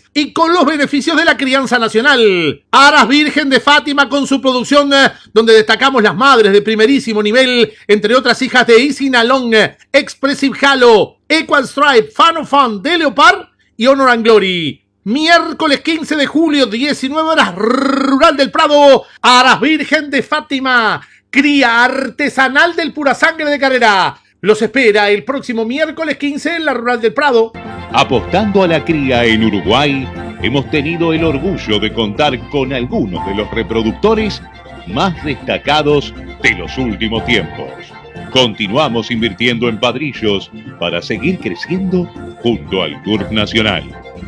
y con los beneficios de la crianza nacional. Aras Virgen de Fátima con su producción, donde destacamos las madres de primerísimo nivel, entre otras hijas de Easy Nalong, Expressive Halo, Equal Stripe, Fan of Fun, de Leopard y Honor and Glory. Miércoles 15 de julio, 19 horas, Rural del Prado, Aras Virgen de Fátima, cría artesanal del Pura Sangre de Carrera. Los espera el próximo miércoles 15 en la Rural del Prado. Apostando a la cría en Uruguay, hemos tenido el orgullo de contar con algunos de los reproductores más destacados de los últimos tiempos. Continuamos invirtiendo en padrillos para seguir creciendo junto al Turf Nacional.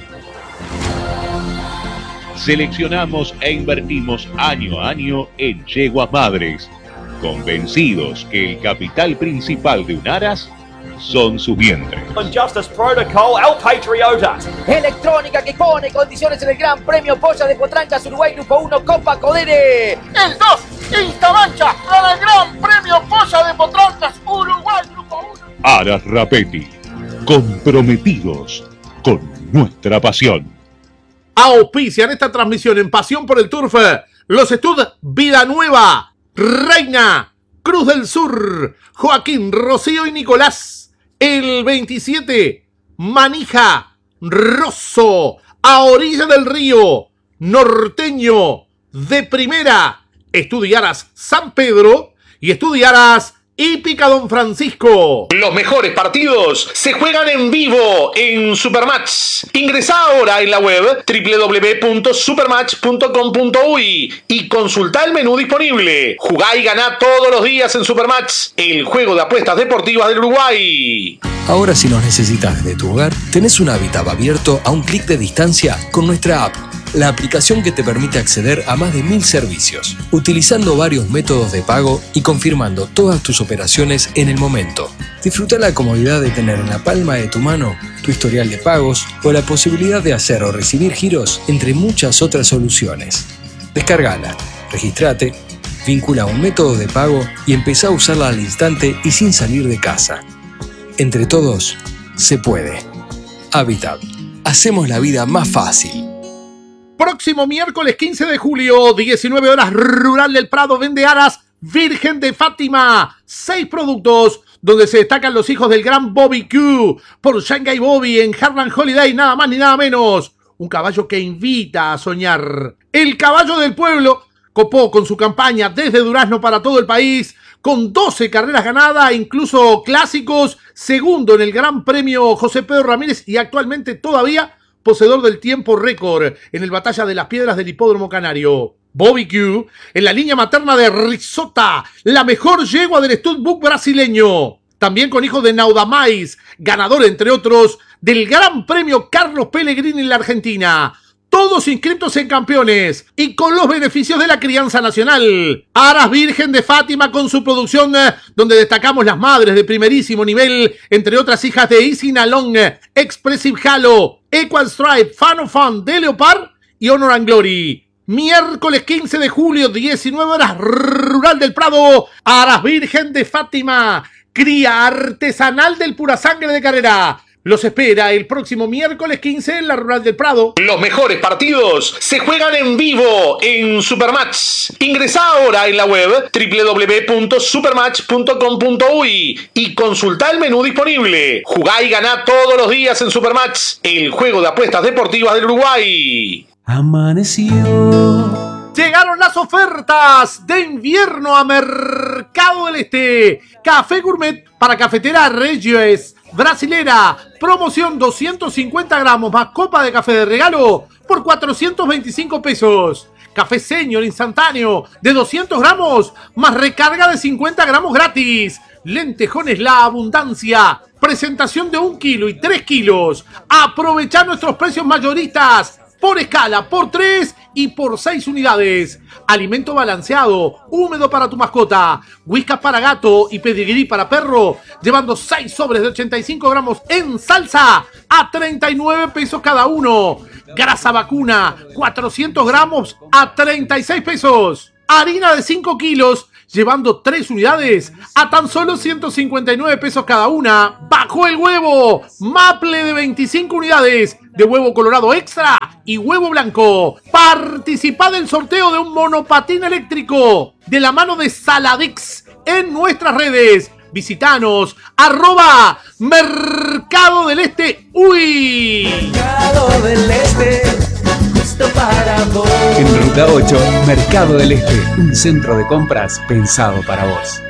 Seleccionamos e invertimos año a año en yeguas madres, convencidos que el capital principal de un aras son sus vientres. Justice Protocol, El Patriota. Electrónica que pone condiciones en el Gran Premio Polla de Potrancas Uruguay Grupo 1 Copa Codere. El 2, Instamancha, para el Gran Premio Polla de Potrancas Uruguay Grupo 1. Aras Rapetti, comprometidos con nuestra pasión. Auspician esta transmisión en Pasión por el Turf los Stud Vida Nueva, Reina, Cruz del Sur, Joaquín, Rocío y Nicolás. El 27, Manija, Rosso, a orilla del río, Norteño, de Primera, Estudiaras San Pedro y Estudiaras Hípica Don Francisco. Los mejores partidos se juegan en vivo en Supermatch. Ingresá ahora en la web www.supermatch.com.uy y consultá el menú disponible. Jugá y ganá todos los días en Supermatch, el juego de apuestas deportivas del Uruguay. Ahora, si nos necesitas de tu hogar, tenés un Habitat abierto a un clic de distancia con nuestra app, la aplicación que te permite acceder a más de 1000 servicios, utilizando varios métodos de pago y confirmando todas tus operaciones en el momento. Disfruta la comodidad de tener en la palma de tu mano tu historial de pagos o la posibilidad de hacer o recibir giros, entre muchas otras soluciones. Descárgala, registrate, vincula un método de pago y empezá a usarla al instante y sin salir de casa. Entre todos, se puede. Habitat. Hacemos la vida más fácil. Próximo miércoles 15 de julio, 19 horas, Rural del Prado vende Aras Virgen de Fátima. 6 productos donde se destacan los hijos del gran Bobby Q por Shanghai Bobby en Harlan Holiday, nada más ni nada menos. Un caballo que invita a soñar. El caballo del pueblo copó con su campaña desde Durazno para todo el país, con 12 carreras ganadas, incluso clásicos, segundo en el Gran Premio José Pedro Ramírez y actualmente todavía poseedor del tiempo récord en el Batalla de las Piedras del Hipódromo Canario. Bobby Q en la línea materna de Risota, la mejor yegua del Studbook brasileño. También con hijos de Naudamais, ganador entre otros del Gran Premio Carlos Pellegrini en la Argentina. Todos inscritos en campeones y con los beneficios de la crianza nacional. Aras Virgen de Fátima con su producción, donde destacamos las madres de primerísimo nivel, entre otras hijas de Easy Nalong, Expressive Halo, Equal Stripe, Fan of Fun, de Leopard y Honor and Glory. Miércoles 15 de julio, 19 horas, Rural del Prado, Aras Virgen de Fátima, cría artesanal del Pura Sangre de Carrera. Los espera el próximo miércoles 15 en la Rural del Prado. Los mejores partidos se juegan en vivo en Supermatch. Ingresá ahora en la web www.supermatch.com.uy y consultá el menú disponible. Jugá y ganá todos los días en Supermatch, el juego de apuestas deportivas del Uruguay. Amaneció. Llegaron las ofertas de invierno a Mercado del Este. Café Gourmet para Cafetera Regios Brasilera. Promoción 250 gramos más copa de café de regalo por 425 pesos. Café Señor instantáneo de 200 gramos más recarga de 50 gramos gratis. Lentejones La Abundancia. Presentación de 1 kilo y 3 kilos. Aprovechá nuestros precios mayoristas. Por escala, por 3 y por 6 unidades. Alimento balanceado, húmedo para tu mascota. Whiskas para gato y pedigrí para perro. Llevando 6 sobres de 85 gramos en salsa a 39 pesos cada uno. Grasa vacuna, 400 gramos a 36 pesos. harina de 5 kilos, llevando 3 unidades a tan solo 159 pesos cada una. Bajo el huevo, maple de 25 unidades de huevo colorado extra y huevo blanco. Participá del sorteo de un monopatín eléctrico de la mano de Saladix en nuestras redes. Visitanos, @Mercado del Este. ¡Uy! Mercado del Este, justo para vos. En Ruta 8, Mercado del Este, un centro de compras pensado para vos.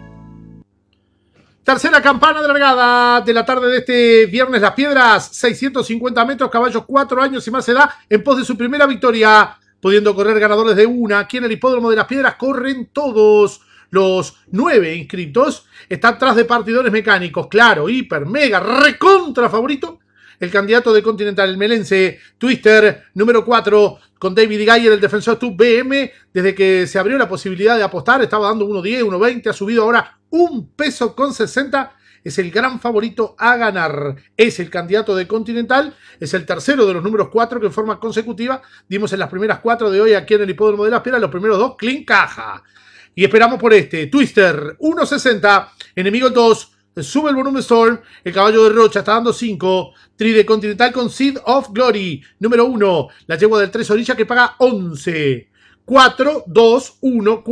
Tercera campana de largada de la tarde de este viernes. Las Piedras, 650 metros, caballos 4 años y más edad, en pos de su primera victoria, pudiendo correr ganadores de una. Aquí en el hipódromo de Las Piedras corren todos. Los 9 inscritos están tras de partidores mecánicos. Claro, hiper, mega, recontra favorito. El candidato de Continental, el melense Twister, número 4, con David Gayer, el defensor TUB BM. Desde que se abrió la posibilidad de apostar, estaba dando 1.10, 1.20, ha subido ahora 1 peso con 60. Es el gran favorito a ganar. Es el candidato de Continental. Es el tercero de los números 4 que en forma consecutiva dimos en las primeras 4 de hoy aquí en el hipódromo de Las Piedras. Los primeros 2, clean caja. Y esperamos por este. Twister, 1.60. Enemigo 2. Sube el volumen Storm. El caballo de Rocha está dando 5. Tri de Continental con Seed of Glory. Número 1. La yegua del 3 Orilla que paga 11. 4, 2, 1.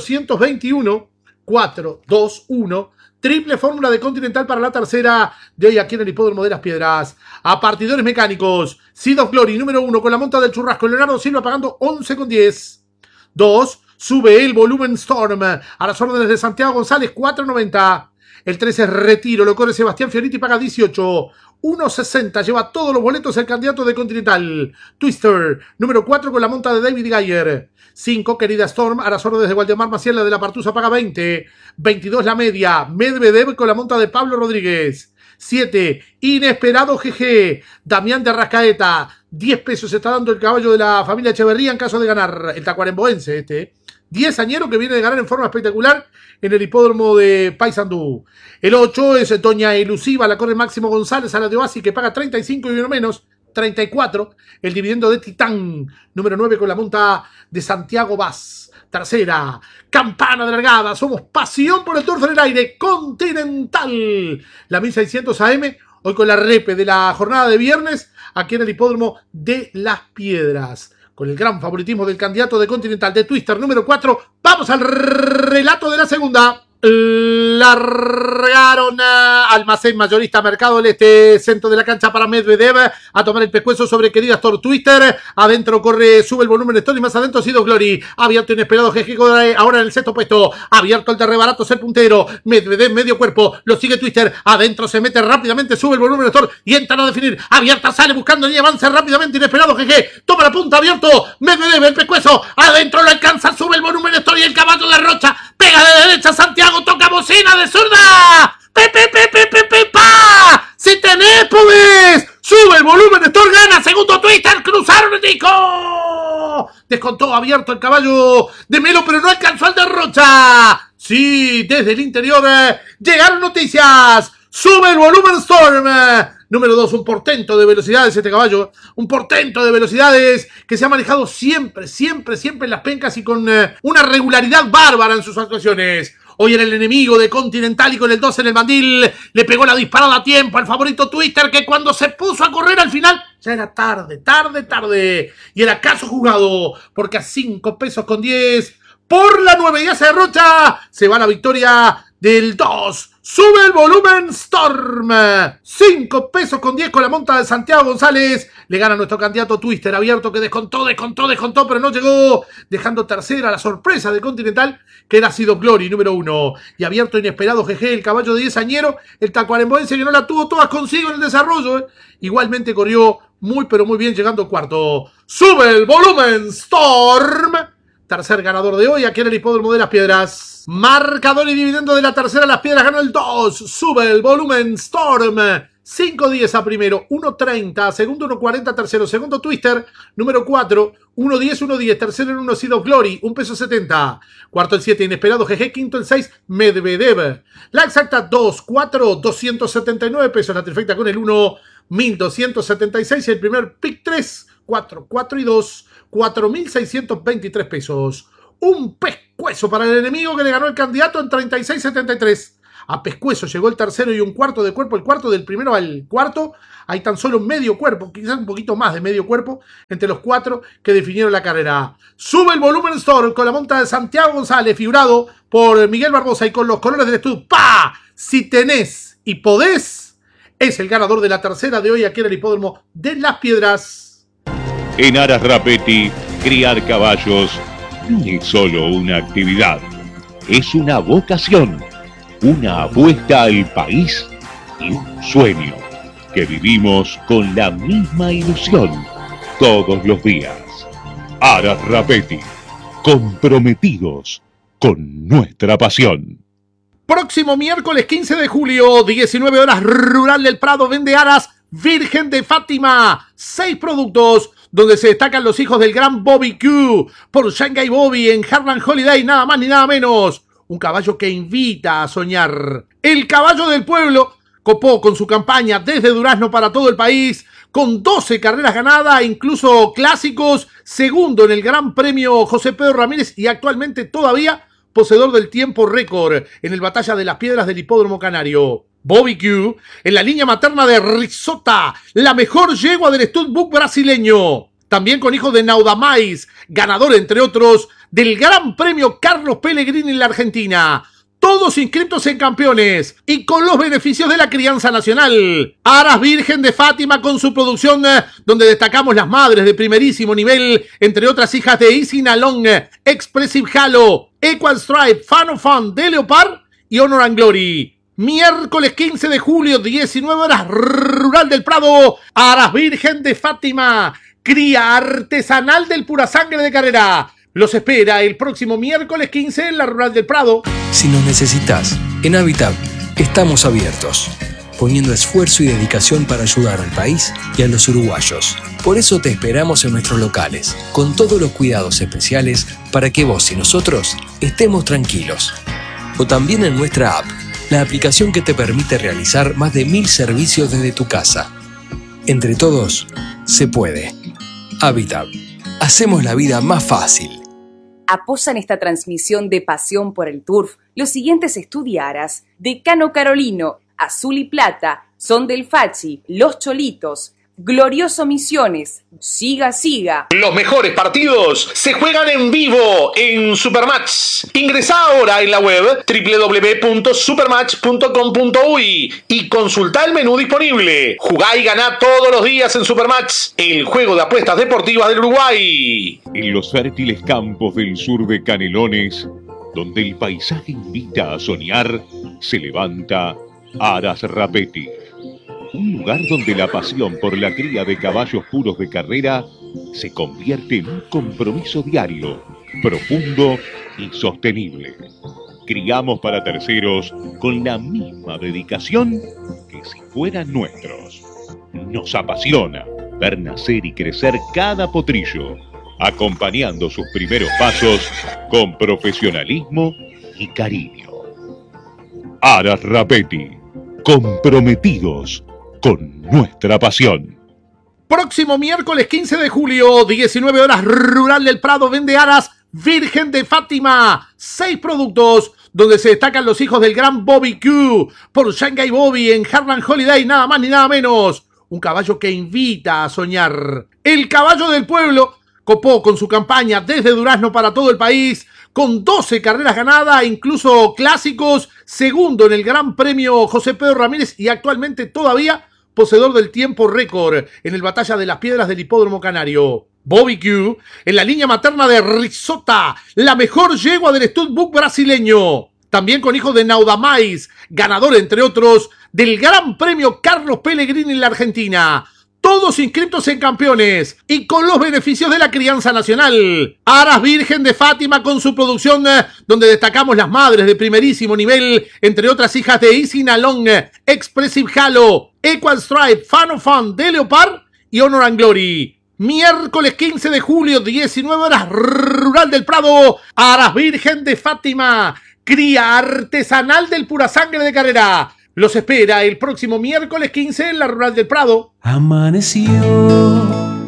421. 4, 2, 1. Triple fórmula de Continental para la tercera de hoy aquí en el hipódromo de Las Piedras. A partidores mecánicos. Seed of Glory, número 1, con la monta del churrasco. Leonardo Silva pagando 11,10. 2. Sube el volumen Storm a las órdenes de Santiago González, 4.90. El 13 es Retiro, lo corre Sebastián Fioriti, paga 18. 1.60, lleva todos los boletos el candidato de Continental. Twister, número 4 con la monta de David Gayer. 5, Querida Storm, a las órdenes de Waldemar Maciel, la de la Partusa, paga 20. 22 la media, Medvedev con la monta de Pablo Rodríguez. 7, Inesperado GG, Damián de Arrascaeta. 10 pesos está dando el caballo de la familia Echeverría en caso de ganar. El tacuaremboense este. 10 añero que viene de ganar en forma espectacular en el hipódromo de Paysandú. El 8 es Doña Elusiva, la corre Máximo González a la de Oasi que paga 35 y uno menos. 34, el dividendo de Titán. Número 9 con la monta de Santiago Vaz. Tercera, campana de largada. Somos pasión por el turf en el aire. Continental. La 1600 AM. Hoy con la repe de la jornada de viernes. Aquí en el hipódromo de Las Piedras. Con el gran favoritismo del candidato de Continental de Twister número 4. Vamos al relato de la segunda. Largaron Almacén Mayorista Mercado del Este, centro de la cancha para Medvedev, a tomar el pescuezo sobre Querida Storm. Twister, adentro corre, sube el volumen Storm y más adentro Seed of Glory, abierto inesperado GG ahora en el sexto puesto, abierto el Terrebarato, ser puntero, Medvedev medio cuerpo, lo sigue Twister, adentro se mete rápidamente, sube el volumen Storm y entra a definir, abierta sale buscando y avanza rápidamente, inesperado GG, toma la punta, abierto, Medvedev el pescuezo, adentro lo alcanza, sube el volumen Storm y el caballo de Rocha, pega de derecha Santiago, toca bocina de zurda. ¡Pa! ¡Si tenés, podés! ¡Sube el volumen! ¡Storm gana! ¡Segundo Twister! ¡Cruzaron el disco! Descontó abierto el caballo de Melo, pero no alcanzó al de Rocha. Sí, desde el interior llegaron noticias. ¡Sube el volumen Storm! Número 2, un portento de velocidades este caballo. Un portento de velocidades que se ha manejado siempre en las pencas y con una regularidad bárbara en sus actuaciones. Hoy era el enemigo de Continental y con el 2 en el mandil le pegó la disparada a tiempo al favorito Twister, que cuando se puso a correr al final ya era tarde. Y era caso jugado, porque a 5 pesos con 10 por la 9 y hace Rocha se va la victoria del 2. Sube el volumen Storm. 5 pesos con 10 con la monta de Santiago González. Le gana nuestro candidato Twister abierto que descontó, pero no llegó. Dejando tercera la sorpresa de Continental, que era Seed of Glory, número 1. Y abierto inesperado GG, el caballo de 10 añero. El tacuaremboense que no la tuvo todas consigo en el desarrollo. Igualmente corrió muy bien llegando cuarto. Sube el volumen Storm. Tercer ganador de hoy aquí en el hipódromo de Las Piedras. Marcador y dividendo de la tercera. Las Piedras ganó el 2. Sube el volumen Storm. 5.10 a primero, 1.30 a segundo, 1.40 a tercero. Segundo Twister, número 4, 1.10, tercero en 1 Seed of Glory, 1 peso 70. Cuarto el 7, Inesperado GG. Quinto el 6, Medvedev. La exacta 2, 4, 279 pesos. La trifecta con el 1, 1.276. Y el primer pick 3, 4, 4 y 2, 4.623 pesos. Un pescuezo para el enemigo que le ganó el candidato en 36-73. A pescuezo llegó el tercero y un cuarto de cuerpo. El cuarto del primero al cuarto. Hay tan solo medio cuerpo, quizás un poquito más de medio cuerpo, entre los cuatro que definieron la carrera. Sube el volumen Store con la monta de Santiago González, figurado por Miguel Barbosa y con los colores del estudio. ¡Pa! Si tenés y podés, es el ganador de la tercera de hoy aquí en el hipódromo de Las Piedras. En Aras Rapetti, criar caballos no es solo una actividad, es una vocación, una apuesta al país y un sueño que vivimos con la misma ilusión todos los días. Aras Rapetti, comprometidos con nuestra pasión. Próximo miércoles 15 de julio, 19 horas, Rural del Prado vende Aras Virgen de Fátima. 6 productos donde se destacan los hijos del gran Bobby Q por Shanghai Bobby en Harlan Holiday, nada más ni nada menos. Un caballo que invita a soñar. El caballo del pueblo copó con su campaña desde Durazno para todo el país, con 12 carreras ganadas, incluso clásicos, segundo en el Gran Premio José Pedro Ramírez y actualmente todavía poseedor del tiempo récord en el Batalla de las Piedras del Hipódromo Canario. Bobby Q en la línea materna de Risota, la mejor yegua del Studbook brasileño. También con hijos de Naudamais, ganador entre otros del Gran Premio Carlos Pellegrini en la Argentina. Todos inscritos en campeones y con los beneficios de la crianza nacional. Aras Virgen de Fátima con su producción donde destacamos las madres de primerísimo nivel, entre otras hijas de Easy Nalong, Expressive Halo, Equal Stripe, Fan of Fun, de Leopard y Honor and Glory. Miércoles 15 de julio, 19 horas, Rural del Prado, Aras Virgen de Fátima, cría artesanal del Pura Sangre de Carrera. Los espera el próximo miércoles 15 en la Rural del Prado. Si nos necesitas, en Habitat estamos abiertos, poniendo esfuerzo y dedicación para ayudar al país y a los uruguayos. Por eso te esperamos en nuestros locales, con todos los cuidados especiales para que vos y nosotros estemos tranquilos. O también en nuestra app, la aplicación que te permite realizar más de 1000 servicios desde tu casa. Entre todos, se puede. Habitat. Hacemos la vida más fácil. Apoyan esta transmisión de Pasión por el Turf los siguientes estudiaras: Decano Carolino, Azul y Plata, Son del Fachi, Los Cholitos, Glorioso Misiones, Siga Siga. Los mejores partidos se juegan en vivo en Supermatch. Ingresá ahora en la web www.supermatch.com.uy y consultá el menú disponible. Jugá y ganá todos los días en Supermatch, el juego de apuestas deportivas del Uruguay. En los fértiles campos del sur de Canelones, donde el paisaje invita a soñar, se levanta Aras Rapetti. Un lugar donde la pasión por la cría de caballos puros de carrera se convierte en un compromiso diario, profundo y sostenible. Criamos para terceros con la misma dedicación que si fueran nuestros. Nos apasiona ver nacer y crecer cada potrillo, acompañando sus primeros pasos con profesionalismo y cariño. Aras Rapetti, comprometidos con nuestra pasión. Próximo miércoles 15 de julio, 19 horas, Rural del Prado vende Aras Virgen de Fátima. 6 productos donde se destacan los hijos del gran Bobby Q por Shanghai Bobby en Harlan Holiday, nada más ni nada menos. Un caballo que invita a soñar. El caballo del pueblo copó con su campaña desde Durazno para todo el país, con 12 carreras ganadas, incluso clásicos, segundo en el Gran Premio José Pedro Ramírez y actualmente todavía poseedor del tiempo récord en el Batalla de las Piedras del Hipódromo Canario. Bobby Q en la línea materna de Risota, la mejor yegua del Studbook brasileño. También con hijos de Naudamais, ganador entre otros del Gran Premio Carlos Pellegrini en la Argentina. Todos inscritos en campeones y con los beneficios de la crianza nacional. Aras Virgen de Fátima con su producción donde destacamos las madres de primerísimo nivel, entre otras hijas de Easy Nalong, Expressive Halo, Equal Stripe, Fan of Fun, de Leopard y Honor and Glory. Miércoles 15 de julio, 19 horas, Rural del Prado, Aras Virgen de Fátima, cría artesanal del Pura Sangre de Carrera. Los espera el próximo miércoles 15 en la Rural del Prado. Amaneció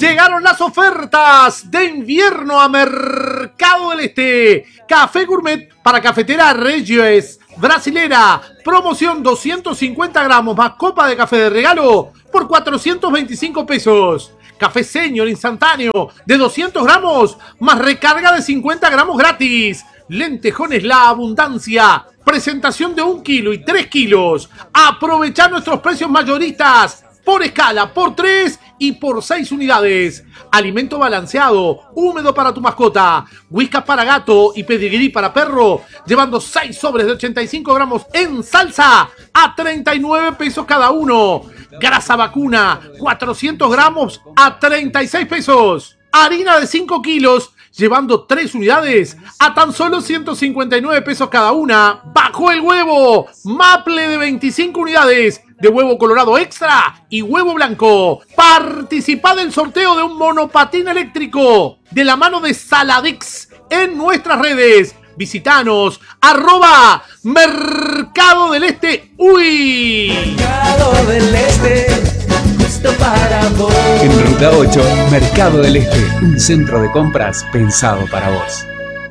Llegaron las ofertas de invierno a Mercado del Este. Café Gourmet para cafetera Regios brasilera. Promoción 250 gramos más copa de café de regalo por 425 pesos. Café Señor instantáneo de 200 gramos más recarga de 50 gramos gratis. Lentejones La Abundancia. Presentación de 1 kilo y 3 kilos. Aprovechar nuestros precios mayoristas. Por escala, por 3 y por 6 unidades. Alimento balanceado, húmedo para tu mascota. Whiskas para gato y pedigrí para perro. Llevando 6 sobres de 85 gramos en salsa a 39 pesos cada uno. Grasa vacuna, 400 gramos a 36 pesos. Harina de 5 kilos, llevando 3 unidades a tan solo 159 pesos cada una. Bajo el huevo, Maple de 25 unidades de huevo colorado extra y huevo blanco. Participá del sorteo de un monopatín eléctrico de la mano de Saladix en nuestras redes. Visítanos, @Mercado del Este. ¡Uy! Mercado del Este, justo para vos. En Ruta 8, Mercado del Este, un centro de compras pensado para vos.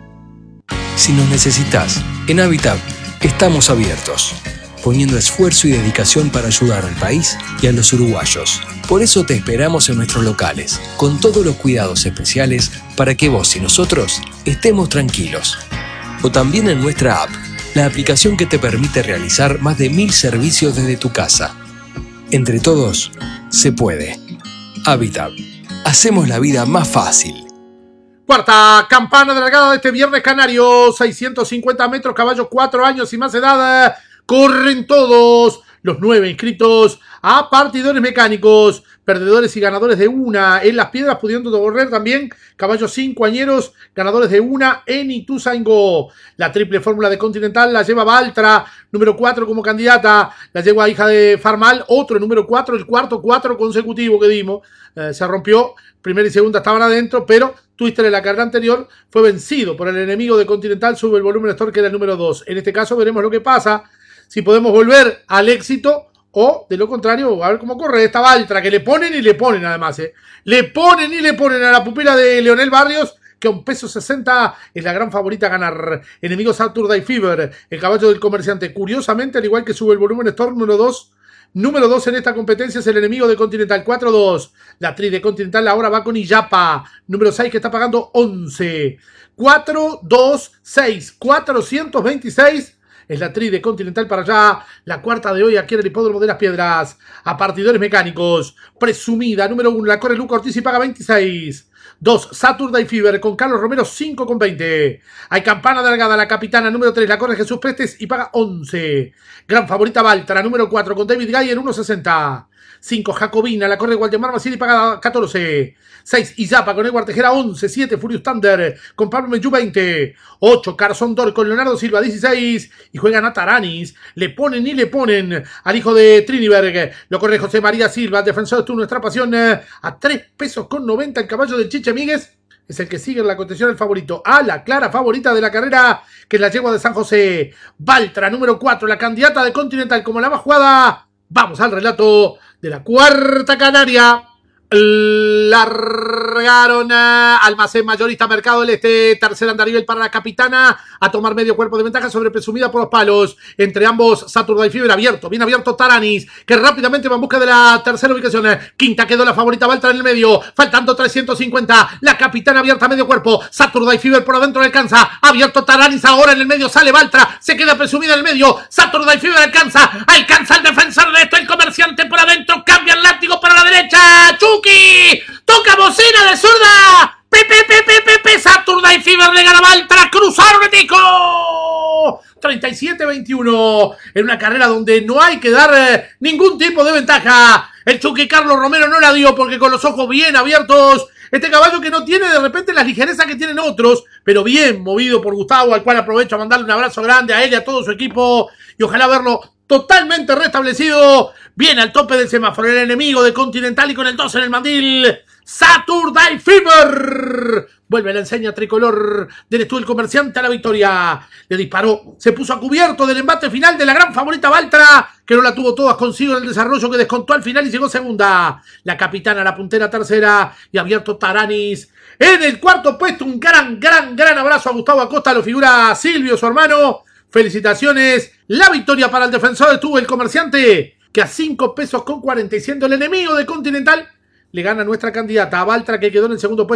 Si nos necesitas, en Habitat estamos abiertos, poniendo esfuerzo y dedicación para ayudar al país y a los uruguayos. Por eso te esperamos en nuestros locales, con todos los cuidados especiales para que vos y nosotros estemos tranquilos. O también en nuestra app, la aplicación que te permite realizar más de 1000 servicios desde tu casa. Entre todos, se puede. Habitat. Hacemos la vida más fácil. Cuarta campana de largada de este viernes canario. 650 metros, caballos 4 años y más edad. Corren todos los 9 inscritos a partidores mecánicos, perdedores y ganadores de una en Las Piedras, pudiendo correr también caballos 5 añeros, ganadores de una en Ituzaingó. La triple fórmula de Continental la lleva Valtra, número 4 como candidata, la lleva hija de Farmal, otro número 4, el cuarto 4 consecutivo que dimos. Se rompió, primera y segunda estaban adentro, pero Twister en la carrera anterior fue vencido por el enemigo de Continental, sube el volumen Store, que era el número 2. En este caso veremos lo que pasa, si podemos volver al éxito o, de lo contrario, a ver cómo corre esta Valtra, que le ponen y le ponen además. Le ponen y le ponen a la pupila de Leonel Barrios, que a $1.60 es la gran favorita a ganar. Enemigo Saturday Fever, el caballo del comerciante. Curiosamente, al igual que sube el volumen Store, número 2 en esta competencia es el enemigo de Continental, 4-2. La tri de Continental ahora va con Illapa, número 6, que está pagando 11. 4-2-6, 426. Es la tri de Continental para allá. La cuarta de hoy aquí en el Hipódromo de Las Piedras. A partidores mecánicos. Presumida, número 1. La corre Luca Ortiz y paga 26. 2. Saturday Fever con Carlos Romero, 5,20. Hay campana de largada. La capitana, número 3. La corre Jesús Prestes y paga 11. Gran favorita Valtra, número 4 con David Gayer, 1,60. 5. Jacobina, la corre Waldemar Basile y paga 14. 6. Izapa con Edward Tejera, 11. 7. Furious Thunder con Pablo Menchú, 20. 8. Carzón Dor con Leonardo Silva, 16. Y juegan a Taranis. Le ponen y le ponen al hijo de Triniberg. Lo corre José María Silva, defensor de nuestra pasión, a 3 pesos con 90. El caballo del Chiche Míguez es el que sigue en la contención, el favorito. A la clara favorita de la carrera, que es la yegua de San José. Valtra, número 4, la candidata de Continental como la más jugada. Vamos al relato de la cuarta canaria. Largaron Almacén Mayorista Mercado del Este, tercer andarivel para la capitana, a tomar medio cuerpo de ventaja sobre presumida por los palos. Entre ambos, Saturday Fever abierto, bien abierto Taranis, que rápidamente va en busca de la tercera ubicación. Quinta quedó la favorita Valtra en el medio, faltando 350. La capitana abierta a medio cuerpo, Saturday Fever por adentro le alcanza. Abierto Taranis, ahora en el medio sale Valtra, se queda presumida en el medio. Saturday Fever alcanza al defensor de esto, el comerciante por adentro, cambia el látigo para la derecha. Chucky toca bocina de zurda. Pepe, Saturday Fever le gana a Valtra, cruzaron el tico. 37-21 en una carrera donde no hay que dar ningún tipo de ventaja. El Chucky Carlos Romero no la dio porque con los ojos bien abiertos, este caballo que no tiene de repente las ligerezas que tienen otros, pero bien movido por Gustavo, al cual aprovecho a mandarle un abrazo grande a él y a todo su equipo, y ojalá verlo totalmente restablecido, bien al tope del semáforo. El enemigo de Continental y con el 2 en el mandil, Saturday Fever. Vuelve la enseña tricolor del estudio del comerciante a la victoria. Le disparó, se puso a cubierto del embate final de la gran favorita Valtra, que no la tuvo todas consigo en el desarrollo, que descontó al final y llegó segunda. La capitana, la puntera tercera, y abierto Taranis en el cuarto puesto. Un gran abrazo a Gustavo Acosta, lo figura Silvio, su hermano. Felicitaciones. La victoria para el defensor estuvo el comerciante, que a 5 pesos con 40, y siendo el enemigo de Continental, le gana nuestra candidata a Valtra, que quedó en el segundo puesto.